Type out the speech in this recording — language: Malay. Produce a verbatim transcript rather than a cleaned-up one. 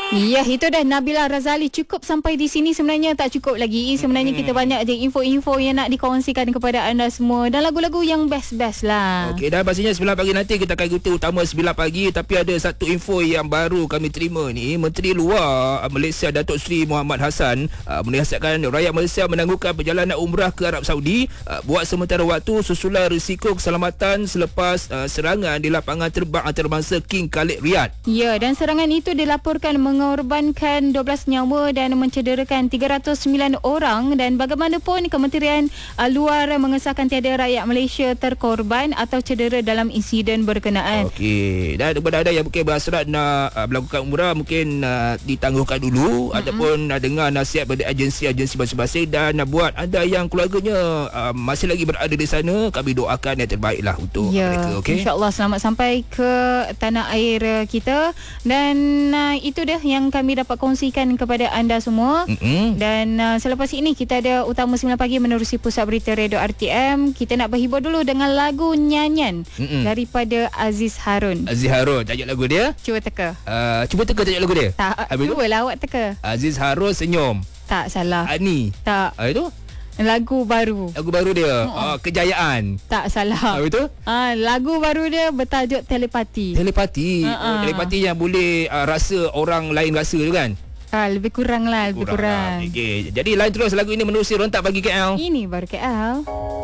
Ya, itu dah Nabila Razali. Cukup sampai di sini sebenarnya, tak cukup lagi. Sebenarnya kita banyak je info-info yang nak dikongsikan kepada anda semua. Dan lagu-lagu yang best-best lah. Okey, dan pastinya sembilan pagi nanti kita akan ikuti utama sembilan pagi. Tapi ada satu info yang baru kami terima ni. Menteri Luar Malaysia Datuk Seri Muhammad Hassan uh, menasihatkan rakyat Malaysia menangguhkan perjalanan umrah ke Arab Saudi uh, buat sementara waktu susulan risiko keselamatan selepas uh, serangan di lapangan terbang antarabangsa King Khalid Riyadh. Ya, dan serangan itu dilaporkan mengorbankan dua belas nyawa dan mencederakan tiga ratus sembilan orang. Dan bagaimanapun Kementerian uh, Luar mengesahkan tiada rakyat Malaysia terkorban atau cedera dalam insiden berkenaan. Okey, dan kepada anda yang mungkin berhasrat nak uh, melakukan umrah, mungkin uh, ditangguhkan dulu mm-hmm. ataupun uh, dengar nasihat dari agensi-agensi masing-masing. Dan uh, buat anda yang keluarganya uh, masih lagi berada di sana, kami doakan yang terbaiklah untuk ya, mereka. Okey, InsyaAllah selamat sampai ke tanah air kita. Dan uh, itu dah yang kami dapat kongsikan kepada anda semua. Mm-hmm. Dan uh, selepas ini kita ada Utama sembilan Pagi menerusi Pusat Berita Radio R T M. Kita nak berhibur dulu dengan lagu nyanyian mm-hmm. daripada Aziz Harun. Aziz Harun, tajuk lagu dia? Cuba teka. Uh, cuba teka tajuk lagu dia? Tak, cubalah awak teka. Aziz Harun Senyum. Tak, salah. Ani. Tak. Ah, itu? Lagu baru. Lagu baru dia. Uh-uh. Oh, Kejayaan. Tak, salah. Apa itu? Ah, lagu baru dia bertajuk Telepati. Telepati. Uh-uh. Oh, telepati yang boleh uh, rasa orang lain rasa tu kan? Ah, lebih kurang lah, lebih kurang. kurang. Lah. Okay. Jadi lain terus lagu ini menerusi Rentak Pagi K L. Ini baru K L.